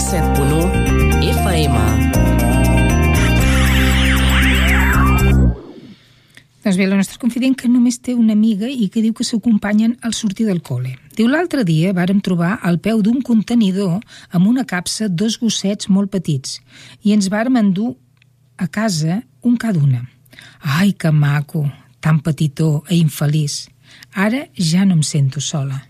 107.1 FM. Doncs bé, la nostra confident que només té una amiga i que diu que s'acompanyen al sortir del col·le. Diu, l'altre dia vàrem trobar al peu d'un contenidor amb una capsa 2 gossets molt petits i ens vàrem endur a casa un cada una. Ai, que maco, tan petitó e infeliç. Ara ja no em sento sola.